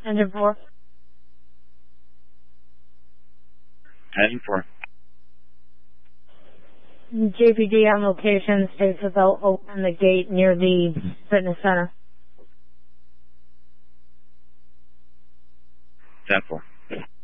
Engine 4. Engine 4. JPD on location states that they'll open the gate near the fitness center. 10-4.